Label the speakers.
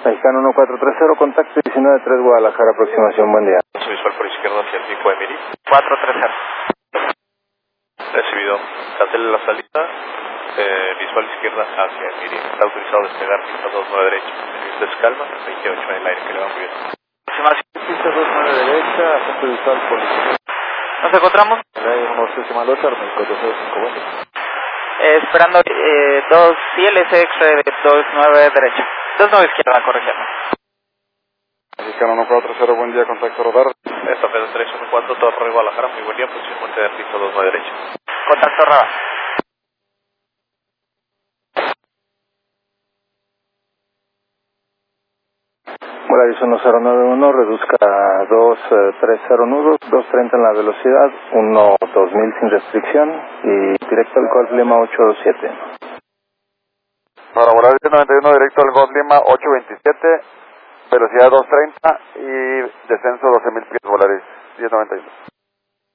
Speaker 1: Mexicano 1430, contacto 193 Guadalajara, aproximación, buen día.
Speaker 2: Visual por izquierda hacia el pico de Miri.
Speaker 3: 430.
Speaker 2: Recibido. Cancele la salida. Visual izquierda hacia el Miri. Está autorizado despegar pista 29 derecha. Entonces calma, 28 en el aire, que le va muy bien.
Speaker 3: Aproximación.
Speaker 4: Pista 29 derecha, agente visual por izquierda.
Speaker 3: Nos encontramos
Speaker 4: decimal 8, Armenico 205, bueno.
Speaker 3: esperando 2 ILC X-ray de 29 derecha. 29 izquierda, corrigiendo.
Speaker 4: Mexicano 1430, buen día, contacto radar.
Speaker 2: Esta Pedro 314, Torre Guadalajara, muy buen día, posición muerte de pista 29 derecha.
Speaker 3: Contacto radar.
Speaker 1: Volaris 1091, reduzca a 230 nudos, 230 en la velocidad, 12000 sin restricción y directo al Golf Lima 827.
Speaker 4: Para Volaris 91, directo al Golf Lima 827, velocidad 230 y descenso 12.000 pies, Volaris 1091.